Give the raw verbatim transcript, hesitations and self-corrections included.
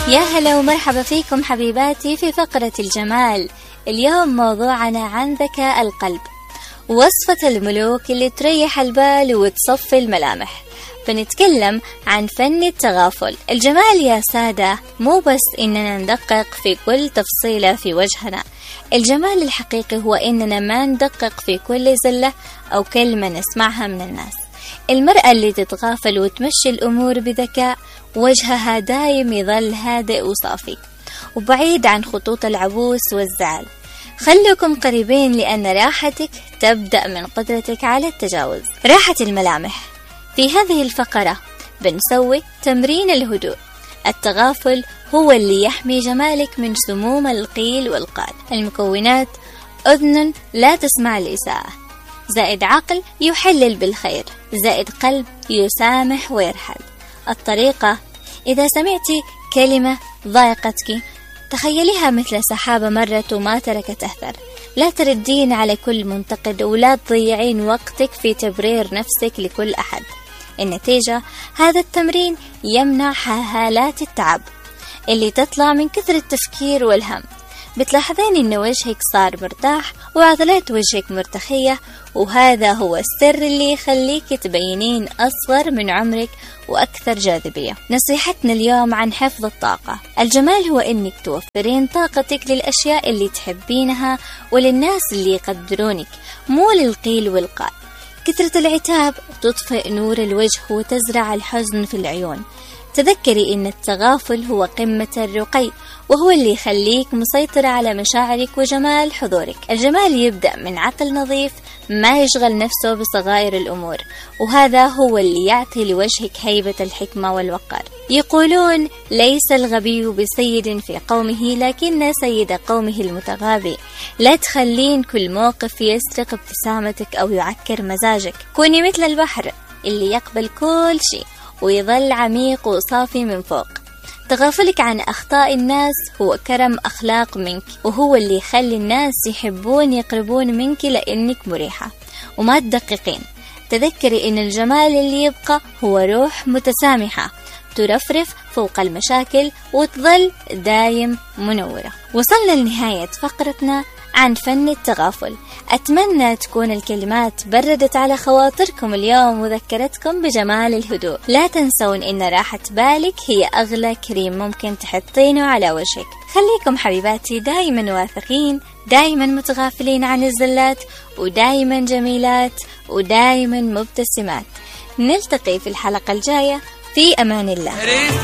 يا هلا ومرحبا فيكم حبيباتي في فقرة الجمال. اليوم موضوعنا عن ذكاء القلب، وصفة الملوك اللي تريح البال وتصفي الملامح. بنتكلم عن فن التغافل. الجمال يا سادة مو بس إننا ندقق في كل تفصيلة في وجهنا، الجمال الحقيقي هو إننا ما ندقق في كل زلة أو كلمة نسمعها من الناس. المرأة اللي تتغافل وتمشي الأمور بذكاء وجهها دايم يظل هادئ وصافي وبعيد عن خطوط العبوس والزعل. خلوكم قريبين لأن راحتك تبدأ من قدرتك على التجاوز. راحة الملامح. في هذه الفقرة بنسوي تمرين الهدوء. التغافل هو اللي يحمي جمالك من سموم القيل والقال. المكونات: أذن لا تسمع الإساءة، زائد عقل يحلل بالخير، زائد قلب يسامح ويرحل. الطريقة: إذا سمعتي كلمة ضايقتك تخيليها مثل سحابة مرت وما تركت أثر. لا تردين على كل منتقد ولا تضيعين وقتك في تبرير نفسك لكل أحد. النتيجة: هذا التمرين يمنع هالات التعب اللي تطلع من كثر التفكير والهم. بتلاحظين إن وجهك صار مرتاح وعضلات وجهك مرتخية، وهذا هو السر اللي يخليك تبينين أصغر من عمرك وأكثر جاذبية. نصيحتنا اليوم عن حفظ الطاقة. الجمال هو إنك توفرين طاقتك للأشياء اللي تحبينها وللناس اللي يقدرونك، مو للقيل والقال. كثرة العتاب تطفئ نور الوجه وتزرع الحزن في العيون. تذكري إن التغافل هو قمة الرقي، وهو اللي يخليك مسيطرة على مشاعرك وجمال حضورك. الجمال يبدأ من عقل نظيف ما يشغل نفسه بصغائر الأمور، وهذا هو اللي يعطي لوجهك هيبة الحكمة والوقار. يقولون: ليس الغبي بسيد في قومه لكن سيد قومه المتغابي. لا تخلين كل موقف يسرق ابتسامتك أو يعكر مزاجك. كوني مثل البحر اللي يقبل كل شيء ويظل عميق وصافي من فوق. تغافلك عن أخطاء الناس هو كرم أخلاق منك، وهو اللي يخلي الناس يحبون يقربون منك لأنك مريحة وما تدققين. تذكري إن الجمال اللي يبقى هو روح متسامحة ترفرف فوق المشاكل وتظل دايم منورة. وصلنا لنهاية فقرتنا عن فن التغافل. أتمنى تكون الكلمات بردت على خواطركم اليوم وذكرتكم بجمال الهدوء. لا تنسون إن راحة بالك هي أغلى كريم ممكن تحطينه على وجهك. خليكم حبيباتي دايما واثقين، دايما متغافلين عن الزلات، ودايما جميلات، ودايما مبتسمات. نلتقي في الحلقة الجاية. في أمان الله.